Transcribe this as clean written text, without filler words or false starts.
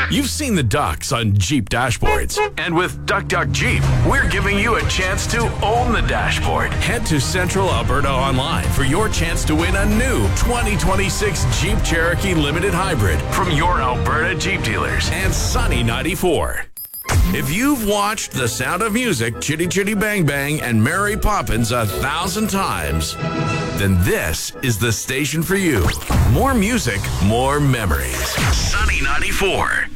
You've seen the ducks on Jeep dashboards. And with Duck Duck Jeep, we're giving you a chance to own the dashboard. Head to Central Alberta Online for your chance to win a new 2026 Jeep Cherokee Limited Hybrid from your Alberta Jeep dealers and Sunny 94. If you've watched The Sound of Music, Chitty Chitty Bang Bang, and Mary Poppins 1,000 times, then this is the station for you. More music, more memories. Sunny 94.